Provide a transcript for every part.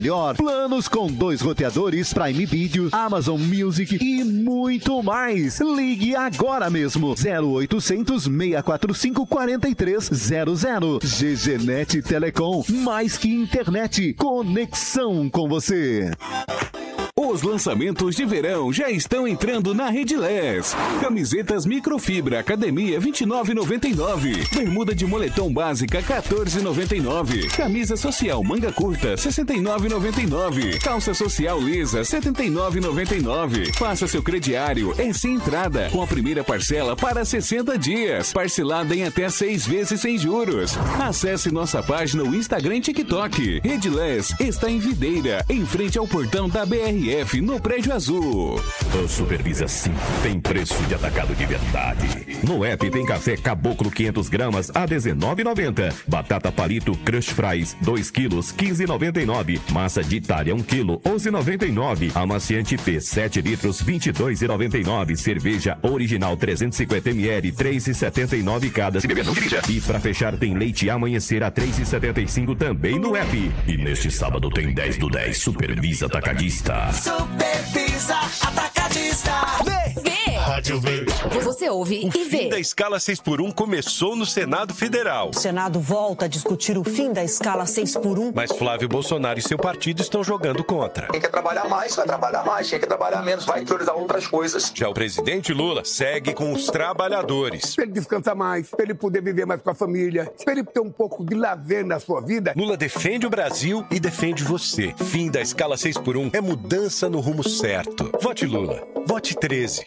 Melhor, planos com 2 roteadores, Prime Video, Amazon Music e muito mais. Ligue agora mesmo. 0800 645 4300. GGNet Telecom, mais que internet, conexão com você. Os lançamentos de verão já estão entrando na Redilés. Camisetas microfibra academia R$ 29,99. Bermuda de moletom básica R$ 14,99. Camisa social manga curta R$ 69,99. Calça social lisa R$ 79,99. Faça seu crediário sem entrada, com a primeira parcela para 60 dias, parcelada em até 6 vezes sem juros. Acesse nossa página no Instagram e TikTok. Redilés está em Videira, em frente ao portão da BRF, no Prédio Azul. O Supervisa Sim tem preço de atacado de verdade. No app tem café Caboclo 500 gramas a R$19,90. Batata palito Crush Fries 2 quilos 15,99. Massa de Itália 1 quilo 11,99. Amaciante P 7 litros 22,99. Cerveja original 350 ml 3,79 cada. Se beber não dirija. E pra fechar tem leite Amanhecer a 3,75 também no app. E neste sábado tem 10 do 10 Supervisa Atacadista. Supervisa Atacadista. Vê. Rádio V. Você ouve e vê. O fim da escala 6x1 começou no Senado Federal. O Senado volta a discutir o fim da escala 6x1. Mas Flávio Bolsonaro e seu partido estão jogando contra. Quem quer trabalhar mais, vai trabalhar mais. Quem quer trabalhar menos, vai priorizar outras coisas. Já o presidente Lula segue com os trabalhadores. Para ele descansar mais, para ele poder viver mais com a família, para ele ter um pouco de lazer na sua vida. Lula defende o Brasil e defende você. Fim da escala 6x1 é mudança no rumo certo. Vote Lula. Vote 13.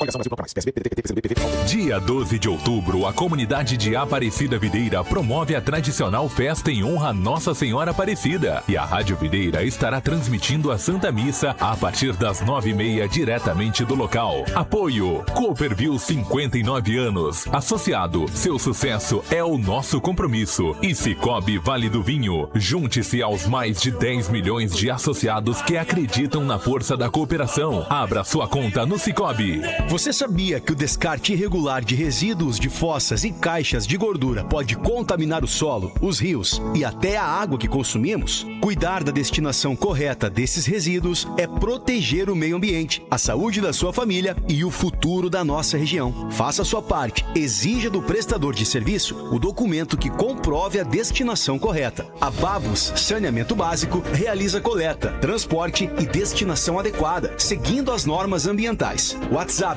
Dia 12 de outubro, a comunidade de Aparecida Videira promove a tradicional festa em honra a Nossa Senhora Aparecida. E a Rádio Videira estará transmitindo a Santa Missa a partir das 9h30 diretamente do local. Apoio Cooperville 59 anos. Associado, seu sucesso é o nosso compromisso. E Cicobi Vale do Vinho. Junte-se aos mais de 10 milhões de associados que acreditam na força da cooperação. Abra sua conta no Cicobi. Você sabia que o descarte irregular de resíduos de fossas e caixas de gordura pode contaminar o solo, os rios e até a água que consumimos? Cuidar da destinação correta desses resíduos é proteger o meio ambiente, a saúde da sua família e o futuro da nossa região. Faça a sua parte. Exija do prestador de serviço o documento que comprove a destinação correta. A Babus Saneamento Básico realiza coleta, transporte e destinação adequada, seguindo as normas ambientais. WhatsApp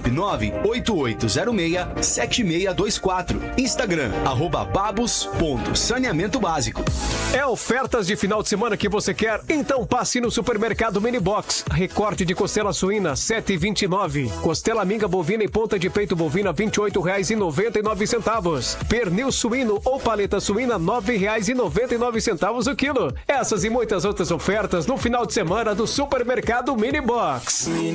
98806-7624. Instagram, @babus.saneamentoBásico. É ofertas de final de semana que você quer? Então passe no Supermercado Mini Box. Recorte de costela suína, R$ 7,29. Costela minga bovina e ponta de peito bovina, R$ 28,99. Pernil suíno ou paleta suína, R$ 9,99 o quilo. Essas e muitas outras ofertas no final de semana do Supermercado Mini Box.